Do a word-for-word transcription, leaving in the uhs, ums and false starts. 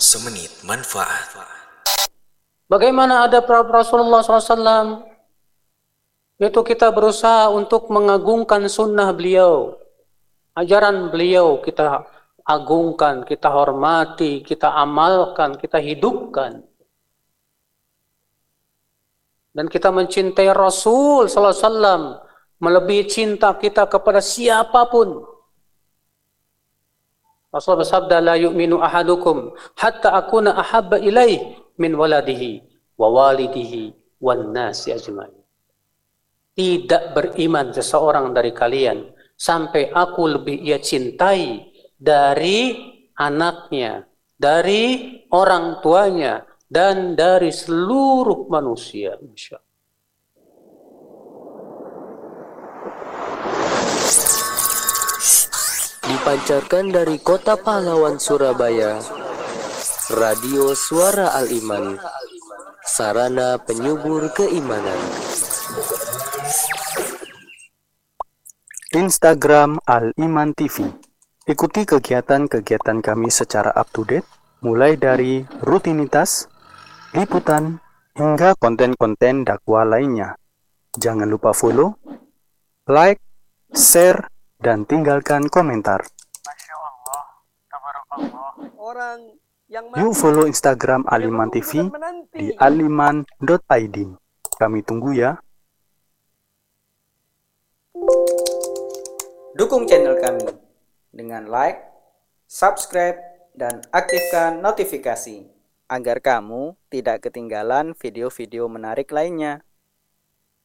Semenit manfaat. Bagaimana adab Rasulullah shallallahu alaihi wasallam? Yaitu kita berusaha untuk mengagungkan sunnah beliau. Ajaran beliau kita agungkan, kita hormati, kita amalkan, kita hidupkan. Dan kita mencintai Rasul sallallahu alaihi wasallam melebihi cinta kita kepada siapapun. Rasul bersabda, la yu'minu ahadukum hatta akuna ahabba ilaih min waladihi wa walidihi wan nasi ajmain. Tidak beriman seseorang dari kalian sampai aku lebih ia cintai dari anaknya, dari orang tuanya, dan dari seluruh manusia. Masya Allah. Dipancarkan dari Kota Pahlawan Surabaya, Radio Suara Al-Iman, sarana penyubur keimanan. Instagram Al-Iman T V. Ikuti kegiatan-kegiatan kami secara up-to-date, mulai dari rutinitas, liputan, hingga konten-konten dakwah lainnya. Jangan lupa follow, like, share, dan tinggalkan komentar. Masya Allah, tabarakallah. Orang yang Yuk follow Instagram Al-Iman T V di aliman dot i d. Kami tunggu ya. Dukung channel kami dengan like, subscribe, dan aktifkan notifikasi agar kamu tidak ketinggalan video-video menarik lainnya.